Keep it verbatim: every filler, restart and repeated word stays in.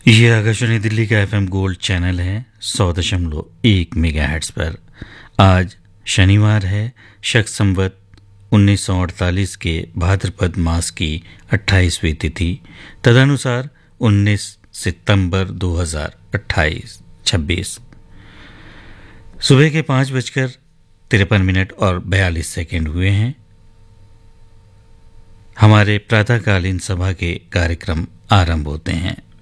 ये आकाशवाणी दिल्ली का FM gold channel है सौ दशमलव एक मेगाहर्ट्ज़ पर। आज शनिवार है, शक संवत उन्नीस सौ अड़तालीस के भाद्रपद मास की अट्ठाईसवीं तिथि, तदनुसार उन्नीस सितंबर दो हज़ार अट्ठाईस छब्बीस। सुबह के पाँच बजकर तिरपन मिनट और बयालीस सेकंड हुए हैं। हमारे प्रातःकालीन सभा के कार्यक्रम आरंभ होते हैं।